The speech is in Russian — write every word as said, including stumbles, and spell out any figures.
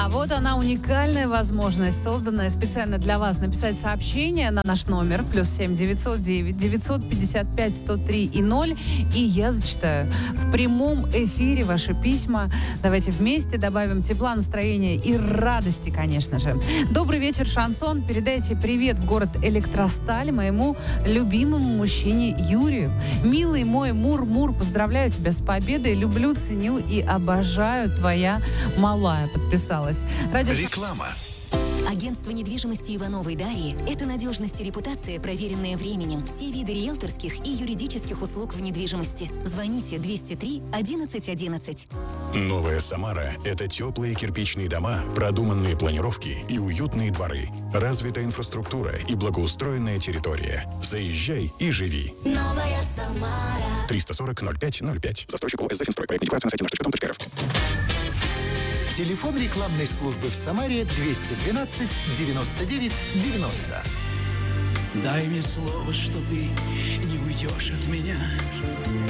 А вот она, уникальная возможность, созданная специально для вас. Написать сообщение на наш номер плюс семь девятьсот девять девятьсот пятьдесят пять сто три и ноль. И я зачитаю в прямом эфире ваши письма. Давайте вместе добавим тепла, настроения и радости, конечно же. Добрый вечер, шансон. Передайте привет в город Электросталь моему любимому мужчине Юрию. Милый мой Мур-Мур, поздравляю тебя с победой. Люблю, ценю и обожаю, твоя малая. Подписалась. Радио... Реклама. Агентство недвижимости Ивановой Дарьи – это надежность и репутация, проверенная временем. Все виды риэлторских и юридических услуг в недвижимости. Звоните двести три одиннадцать одиннадцать. Новая Самара – это теплые кирпичные дома, продуманные планировки и уютные дворы, развитая инфраструктура и благоустроенная территория. Заезжай и живи. Новая Самара. триста сорок ноль пять ноль пять. Застройщик ООО «Эсзефинстрой». Проект декларации на сайте наш точка ком точка эр эф. Телефон рекламной службы в Самаре двести двенадцать девяносто девять девяносто. Дай мне слово, что ты не уйдешь от меня.